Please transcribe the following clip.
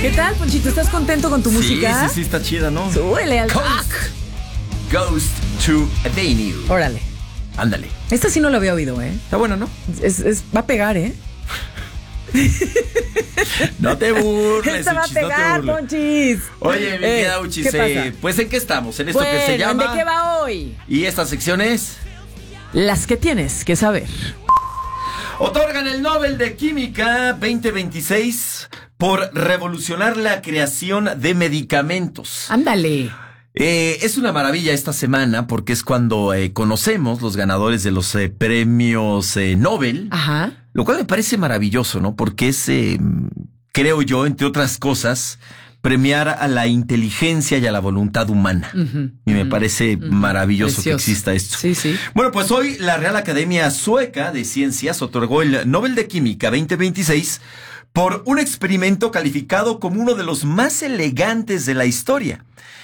¿Qué tal, Ponchito? ¿Estás contento con tu música? Sí, está chida, ¿no? Súbele al Cock Goes to Avenue. Órale. Ándale. Esta sí no la había oído, ¿eh? Está buena, ¿no? Va a pegar, ¿eh? No te burles, Esta va a Uchis, no te pegar, burles. Ponchis. Oye, mi querida Uchis, ¿qué pasa? pues ¿en qué estamos? En esto Bueno, que se llama... ¿de qué va hoy? Y esta sección es... Las que tienes que saber. Otorgan el Nobel de Química 2026 por revolucionar la creación de medicamentos. Ándale. Es una maravilla esta semana porque es cuando conocemos los ganadores de los premios Nobel. Ajá. Lo cual me parece maravilloso, ¿no? Porque es, creo yo, entre otras cosas, premiar a la inteligencia y a la voluntad humana. Y me parece maravilloso que exista esto. Sí, sí. Bueno, pues hoy la Real Academia Sueca de Ciencias otorgó el Nobel de Química 2026 por un experimento calificado como uno de los más elegantes de la historia.